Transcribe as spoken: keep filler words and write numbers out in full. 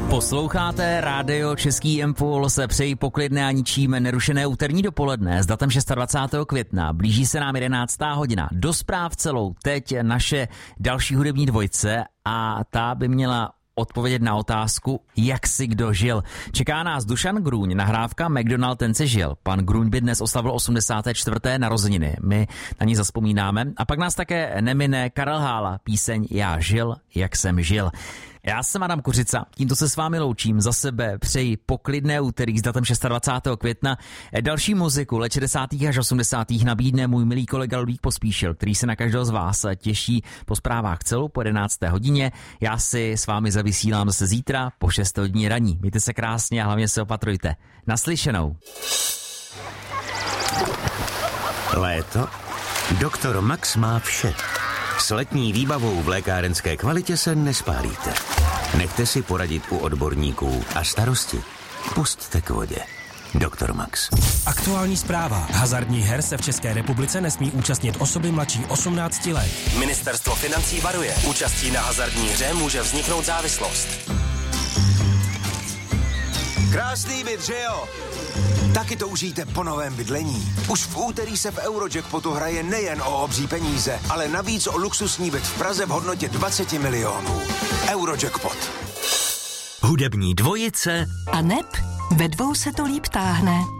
Posloucháte rádio Český Impuls, přeji poklidné a ničím nerušené úterní dopoledne s datem dvacátého šestého května. Blíží se nám jedenáctá hodina. Do zpráv celou teď naše další hudební dvojce a ta by měla odpovědět na otázku, jak si kdo žil. Čeká nás Dušan Grůň, nahrávka McDonald, ten si žil. Pan Grůň by dnes oslavil osmdesáté čtvrté narozeniny. My na ní zazpomínáme. A pak nás také nemine Karel Hála, píseň Já žil, jak jsem žil. Já jsem Adam Kořica, tímto se s vámi loučím, za sebe přeji poklidné úterý s datem dvacátého šestého května. Další muziku let šedesátých až osmdesátých nabídne můj milý kolega Ludvík Pospíšil, který se na každého z vás těší po zprávách celou po jedenácté hodině. Já si s vámi zavysílám zase zítra po šesté hodině raní. Mějte se krásně a hlavně se opatrujte. Naslyšenou. Léto? Doktor Max má vše. S letní výbavou v lékárenské kvalitě se nespálíte. Nechte si poradit u odborníků a starosti pusťte k vodě. Doktor Max. Aktuální zpráva. Hazardních her se v České republice nesmí účastnit osoby mladší osmnácti let. Ministerstvo financí varuje. Účastí na hazardní hře může vzniknout závislost. Krásný byt, že jo? Taky to užijte po novém bydlení. Už v úterý se v Eurojackpotu hraje nejen o obří peníze, ale navíc o luxusní byt v Praze v hodnotě dvacet milionů. Eurojackpot. Hudební dvojice a neb ve dvou se to líp táhne.